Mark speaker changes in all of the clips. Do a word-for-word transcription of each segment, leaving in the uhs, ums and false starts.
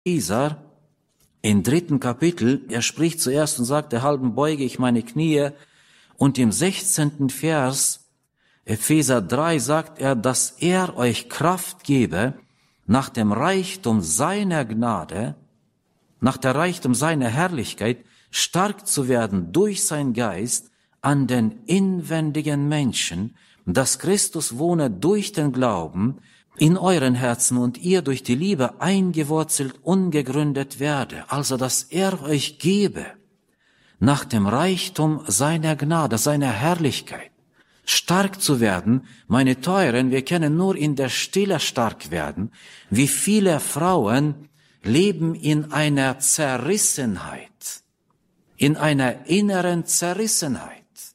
Speaker 1: Epheser im dritten Kapitel, er spricht zuerst und sagt, derhalben beuge ich meine Knie, und im sechzehnten Vers, Epheser drei, sagt er, dass er euch Kraft gebe, nach dem Reichtum seiner Gnade, nach der Reichtum seiner Herrlichkeit, stark zu werden durch sein Geist an den inwendigen Menschen, dass Christus wohne durch den Glauben in euren Herzen und ihr durch die Liebe eingewurzelt, ungegründet werde. Also, dass er euch gebe, nach dem Reichtum seiner Gnade, seiner Herrlichkeit, stark zu werden. Meine Teuren, wir können nur in der Stille stark werden. Wie viele Frauen leben in einer Zerrissenheit, in einer inneren Zerrissenheit.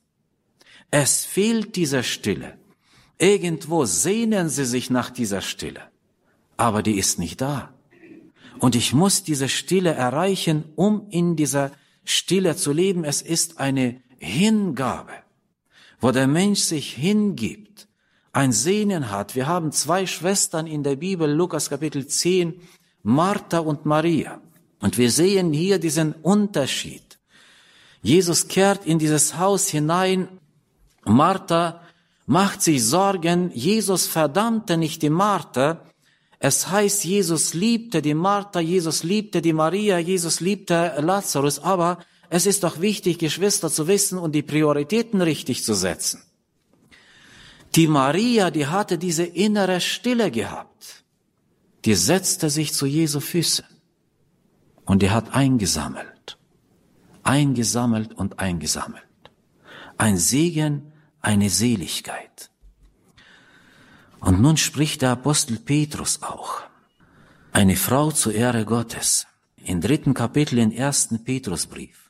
Speaker 1: Es fehlt diese Stille. Irgendwo sehnen sie sich nach dieser Stille, aber die ist nicht da. Und ich muss diese Stille erreichen, um in dieser Stille zu leben. Es ist eine Hingabe, wo der Mensch sich hingibt, ein Sehnen hat. Wir haben zwei Schwestern in der Bibel, Lukas Kapitel zehn, Martha und Maria. Und wir sehen hier diesen Unterschied. Jesus kehrt in dieses Haus hinein. Martha macht sich Sorgen. Jesus verdammte nicht die Martha. Es heißt, Jesus liebte die Martha, Jesus liebte die Maria, Jesus liebte Lazarus. Aber es ist doch wichtig, Geschwister, zu wissen und die Prioritäten richtig zu setzen. Die Maria, die hatte diese innere Stille gehabt. Die setzte sich zu Jesu Füßen und die hat eingesammelt, eingesammelt und eingesammelt. Ein Segen, eine Seligkeit. Und nun spricht der Apostel Petrus auch, eine Frau zur Ehre Gottes, im dritten Kapitel im ersten Petrusbrief.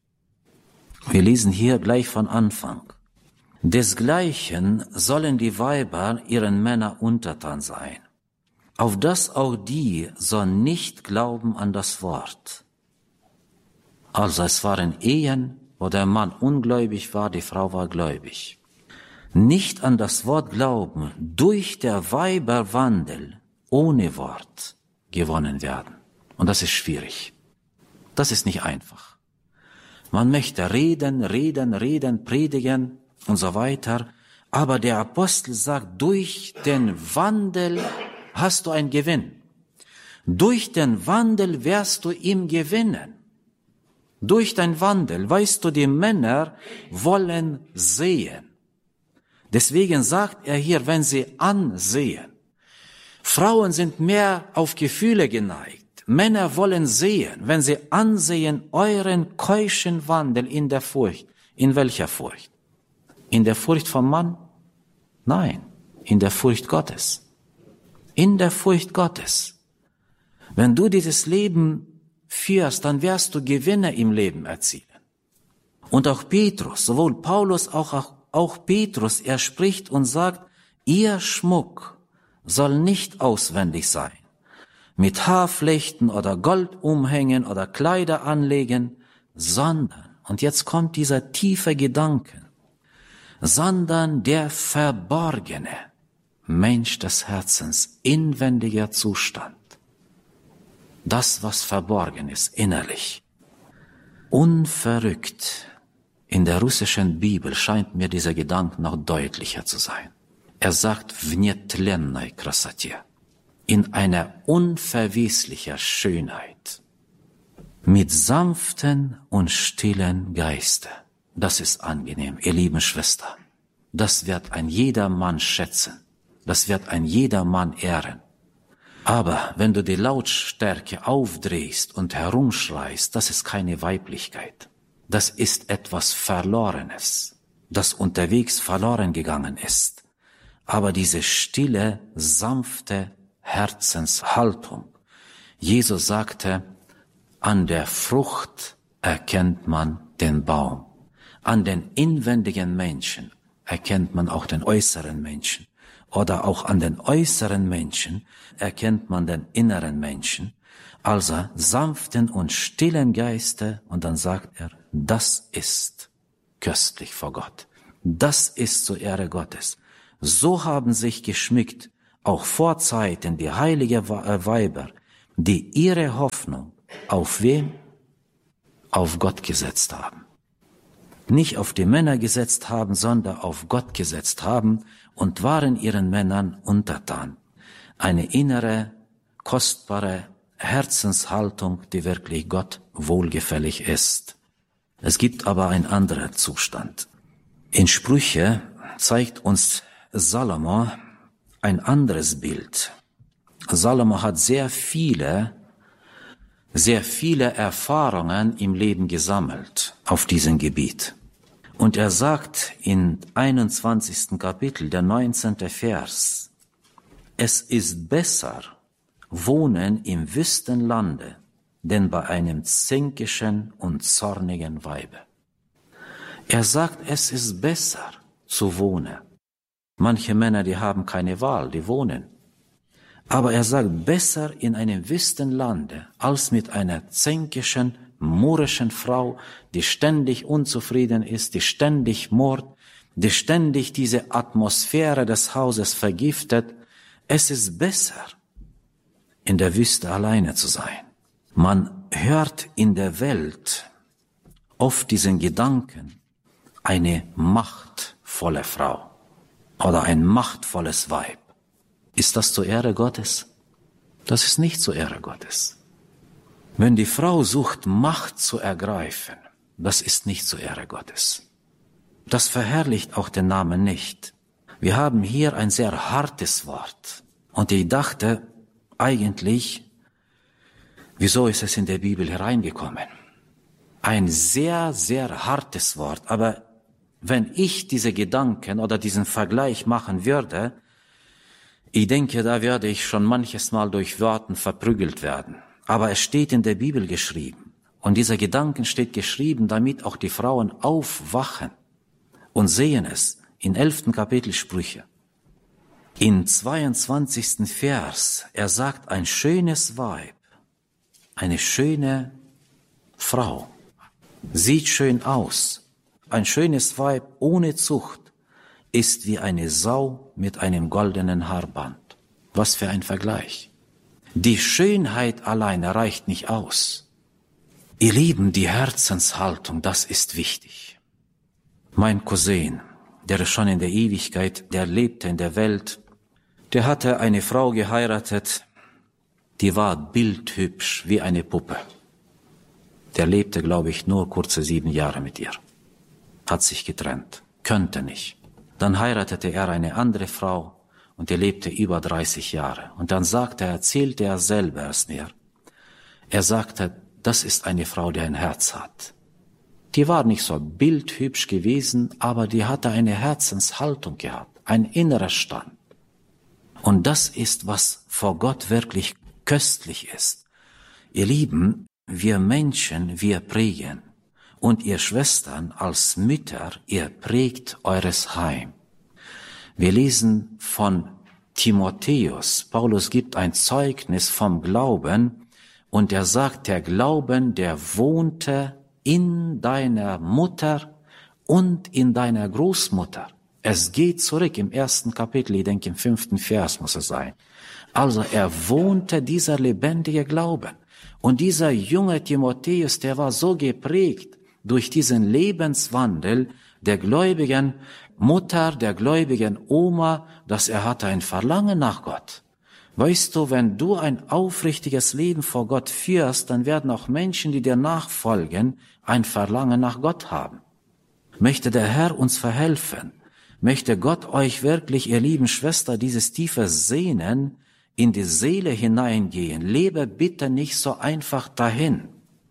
Speaker 1: Wir lesen hier gleich von Anfang. Desgleichen sollen die Weiber ihren Männern untertan sein, auf dass auch die sollen nicht glauben an das Wort. Also es waren Ehen, wo der Mann ungläubig war, die Frau war gläubig. Nicht an das Wort glauben, durch der Weiberwandel ohne Wort gewonnen werden. Und das ist schwierig. Das ist nicht einfach. Man möchte reden, reden, reden, predigen und so weiter. Aber der Apostel sagt, durch den Wandel hast du einen Gewinn. Durch den Wandel wirst du ihm gewinnen. Durch den Wandel, weißt du, die Männer wollen sehen. Deswegen sagt er hier, wenn sie ansehen. Frauen sind mehr auf Gefühle geneigt. Männer wollen sehen, wenn sie ansehen, euren keuschen Wandel in der Furcht. In welcher Furcht? In der Furcht vom Mann? Nein, in der Furcht Gottes. In der Furcht Gottes. Wenn du dieses Leben führst, dann wirst du Gewinne im Leben erzielen. Und auch Petrus, sowohl Paulus auch, auch, auch Petrus, er spricht und sagt, ihr Schmuck soll nicht auswendig sein, mit Haarflechten oder Goldumhängen oder Kleider anlegen, sondern, und jetzt kommt dieser tiefe Gedanke, sondern der verborgene Mensch des Herzens, inwendiger Zustand. Das, was verborgen ist, innerlich. Unverrückt. In der russischen Bibel scheint mir dieser Gedanke noch deutlicher zu sein. Er sagt, в нетленной красоте, in einer unverweslicher Schönheit, mit sanften und stillen Geiste. Das ist angenehm, ihr lieben Schwestern. Das wird ein jeder Mann schätzen. Das wird ein jeder Mann ehren. Aber wenn du die Lautstärke aufdrehst und herumschreist, das ist keine Weiblichkeit. Das ist etwas Verlorenes, das unterwegs verloren gegangen ist. Aber diese stille, sanfte Herzenshaltung. Jesus sagte, an der Frucht erkennt man den Baum. An den inwendigen Menschen erkennt man auch den äußeren Menschen. Oder auch an den äußeren Menschen erkennt man den inneren Menschen. Also sanften und stillen Geiste. Und dann sagt er, das ist köstlich vor Gott. Das ist zur Ehre Gottes. So haben sich geschmückt, auch vor Zeiten, die heilige Weiber die ihre Hoffnung auf wen? Auf Gott gesetzt haben. Nicht auf die Männer gesetzt haben, sondern auf Gott gesetzt haben und waren ihren Männern untertan. Eine innere, kostbare Herzenshaltung, die wirklich Gott wohlgefällig ist. Es gibt aber einen anderen Zustand. In Sprüche zeigt uns Salomo ein anderes Bild. Salomo hat sehr viele, sehr viele Erfahrungen im Leben gesammelt auf diesem Gebiet. Und er sagt in einundzwanzigsten Kapitel, der neunzehnte Vers, es ist besser, wohnen im Wüstenlande, denn bei einem zänkischen und zornigen Weibe. Er sagt, es ist besser zu wohnen. Manche Männer, die haben keine Wahl, die wohnen. Aber er sagt, besser in einem Wüstenlande, als mit einer zänkischen, murrischen Frau, die ständig unzufrieden ist, die ständig murrt, die ständig diese Atmosphäre des Hauses vergiftet. Es ist besser, in der Wüste alleine zu sein. Man hört in der Welt oft diesen Gedanken, eine machtvolle Frau oder ein machtvolles Weib. Ist das zur Ehre Gottes? Das ist nicht zur Ehre Gottes. Wenn die Frau sucht, Macht zu ergreifen, das ist nicht zur Ehre Gottes. Das verherrlicht auch den Namen nicht. Wir haben hier ein sehr hartes Wort. Und ich dachte eigentlich, wieso ist es in der Bibel hereingekommen? Ein sehr, sehr hartes Wort. Aber wenn ich diese Gedanken oder diesen Vergleich machen würde, ich denke, da werde ich schon manches Mal durch Worten verprügelt werden. Aber es steht in der Bibel geschrieben. Und dieser Gedanken steht geschrieben, damit auch die Frauen aufwachen und sehen es. In elften Kapitel Sprüche. In zweiundzwanzigsten Vers, er sagt, ein schönes Weib, eine schöne Frau, sieht schön aus. Ein schönes Weib ohne Zucht ist wie eine Sau mit einem goldenen Haarband. Was für ein Vergleich. Die Schönheit alleine reicht nicht aus. Ihr Lieben, die Herzenshaltung, das ist wichtig. Mein Cousin, der ist schon in der Ewigkeit, der lebte in der Welt, der hatte eine Frau geheiratet, die war bildhübsch wie eine Puppe. Der lebte, glaube ich, nur kurze sieben Jahre mit ihr. Hat sich getrennt, könnte nicht. Dann heiratete er eine andere Frau und er lebte über dreißig Jahre. Und dann sagte er, erzählte er selber es mir. Er sagte, das ist eine Frau, die ein Herz hat. Die war nicht so bildhübsch gewesen, aber die hatte eine Herzenshaltung gehabt, ein innerer Stand. Und das ist, was vor Gott wirklich köstlich ist. Ihr Lieben, wir Menschen, wir prägen. Und ihr Schwestern als Mütter, ihr prägt eures Heim. Wir lesen von Timotheus. Paulus gibt ein Zeugnis vom Glauben und er sagt, der Glauben, der wohnte in deiner Mutter und in deiner Großmutter. Es geht zurück im ersten Kapitel, ich denke im fünften Vers muss es sein. Also er wohnte dieser lebendige Glauben. Und dieser junge Timotheus, der war so geprägt durch diesen Lebenswandel der gläubigen Mutter, der gläubigen Oma, dass er hatte ein Verlangen nach Gott. Weißt du, wenn du ein aufrichtiges Leben vor Gott führst, dann werden auch Menschen, die dir nachfolgen, ein Verlangen nach Gott haben. Möchte der Herr uns verhelfen, möchte Gott euch wirklich, ihr lieben Schwester, dieses tiefe Sehnen in die Seele hineingehen. Lebe bitte nicht so einfach dahin.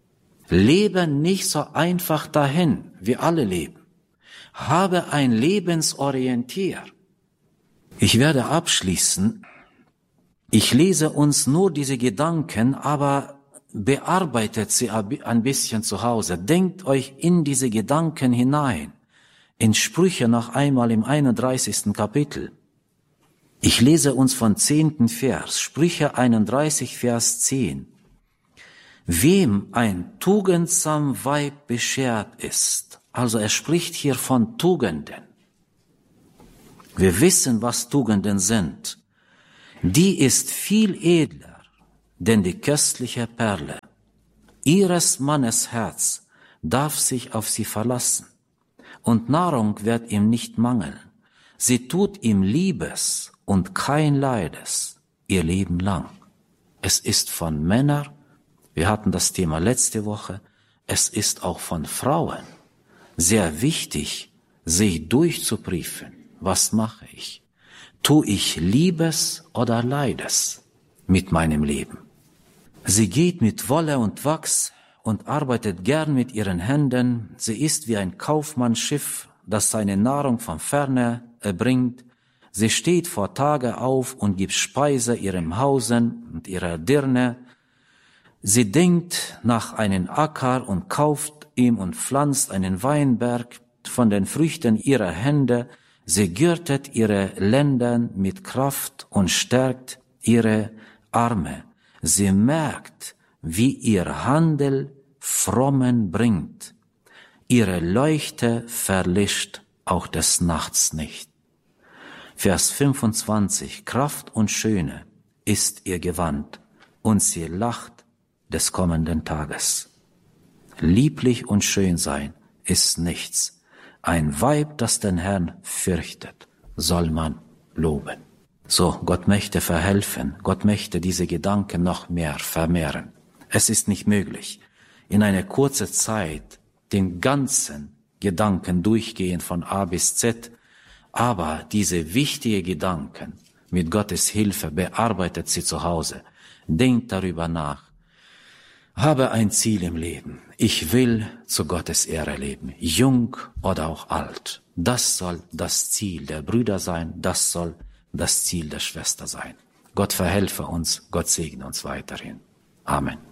Speaker 1: Lebe nicht so einfach dahin, wir alle leben. Habe ein Lebensorientier. Ich werde abschließen. Ich lese uns nur diese Gedanken, aber bearbeitet sie ein bisschen zu Hause. Denkt euch in diese Gedanken hinein. In Sprüche noch einmal im einunddreißigsten Kapitel. Ich lese uns von zehnten Vers, Sprüche einunddreißig, Vers zehn. Wem ein tugendsam Weib beschert ist, also er spricht hier von Tugenden. Wir wissen, was Tugenden sind. Die ist viel edler, denn die köstliche Perle ihres Mannes Herz darf sich auf sie verlassen, und Nahrung wird ihm nicht mangeln. Sie tut ihm Liebes und kein Leides ihr Leben lang. Es ist von Männern, wir hatten das Thema letzte Woche, es ist auch von Frauen sehr wichtig, sich durchzuprüfen. Was mache ich? Tu ich Liebes oder Leides mit meinem Leben? Sie geht mit Wolle und Wachs und arbeitet gern mit ihren Händen. Sie ist wie ein Kaufmannsschiff, das seine Nahrung von ferne erbringt. Sie steht vor Tage auf und gibt Speise ihrem Hausen und ihrer Dirne. Sie denkt nach einem Acker und kauft ihm und pflanzt einen Weinberg von den Früchten ihrer Hände. Sie gürtet ihre Lenden mit Kraft und stärkt ihre Arme. Sie merkt, wie ihr Handel Frommen bringt. Ihre Leuchte verlischt auch des Nachts nicht. Vers fünfundzwanzig. Kraft und Schöne ist ihr Gewand, und sie lacht des kommenden Tages. Lieblich und schön sein ist nichts. Ein Weib, das den Herrn fürchtet, soll man loben. So, Gott möchte verhelfen, Gott möchte diese Gedanken noch mehr vermehren. Es ist nicht möglich, in einer kurzen Zeit den ganzen Gedanken durchgehen von A bis Z, aber diese wichtigen Gedanken mit Gottes Hilfe bearbeitet sie zu Hause. Denkt darüber nach. Habe ein Ziel im Leben. Ich will zu Gottes Ehre leben, jung oder auch alt. Das soll das Ziel der Brüder sein, das soll das Ziel der Schwester sein. Gott verhelfe uns, Gott segne uns weiterhin. Amen.